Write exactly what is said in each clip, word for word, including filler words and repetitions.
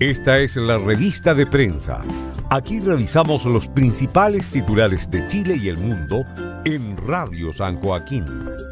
Esta es la revista de prensa. Aquí revisamos los principales titulares de Chile y el mundo en Radio San Joaquín.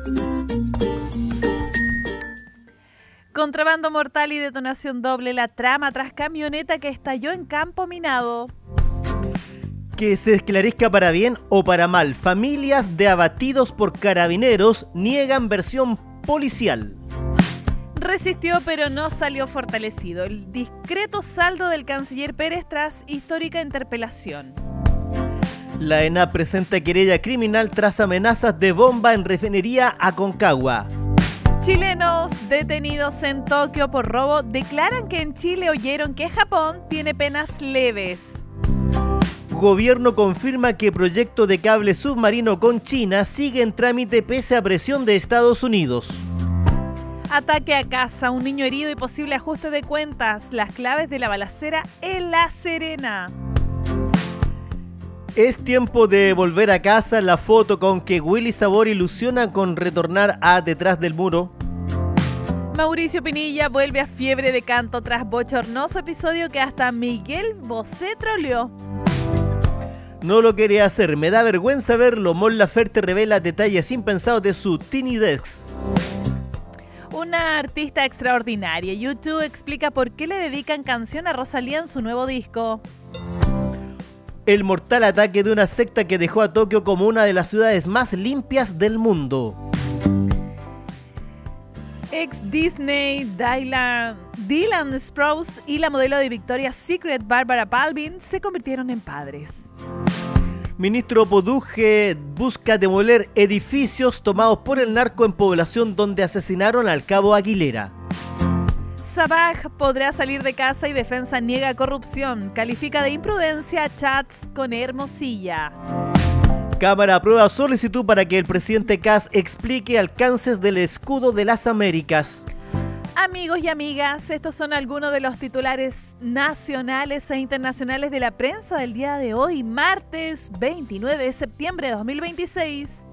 Contrabando mortal y detonación doble, la trama tras camioneta que estalló en campo minado. Que se esclarezca para bien o para mal. Familias de abatidos por carabineros niegan versión policial. Resistió pero no salió fortalecido. El discreto saldo del canciller Pérez tras histórica interpelación. La ENAP presenta querella criminal tras amenazas de bomba en refinería Aconcagua. Chilenos detenidos en Tokio por robo declaran que en Chile oyeron que Japón tiene penas leves. Gobierno confirma que proyecto de cable submarino con China sigue en trámite pese a presión de Estados Unidos. Ataque a casa, un niño herido y posible ajuste de cuentas. Las claves de la balacera en La Serena. Es tiempo de volver a casa. La foto con que Willy Sabor ilusiona con retornar a Detrás del Muro. Mauricio Pinilla vuelve a fiebre de canto tras bochornoso episodio que hasta Miguel Bosé troleó. No lo quería hacer, me da vergüenza verlo. Mon Laferte revela detalles impensados de su Tiny Desk. Una artista extraordinaria. YouTube explica por qué le dedican canción a Rosalía en su nuevo disco. El mortal ataque de una secta que dejó a Tokio como una de las ciudades más limpias del mundo. Ex Disney, Dylan, Dylan Sprouse y la modelo de Victoria's Secret, Barbara Palvin, se convirtieron en padres. Ministro Poduje busca demoler edificios tomados por el narco en población donde asesinaron al cabo Aguilera. Sabaj podrá salir de casa y defensa niega corrupción. Califica de imprudencia chats con Hermosilla. Cámara aprueba solicitud para que el presidente Kast explique alcances del escudo de las Américas. Amigos y amigas, estos son algunos de los titulares nacionales e internacionales de la prensa del día de hoy, martes veintinueve de septiembre de dos mil veintiséis.